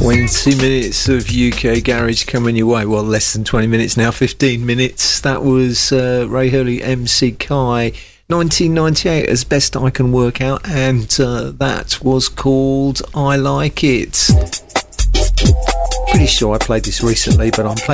20 minutes of UK Garage coming your way. Well, less than 20 minutes now, 15 minutes. That was Ray Hurley, MC Kai, 1998 as best I can work out, and that was called I Like It. Pretty sure I played this recently, but I'm playing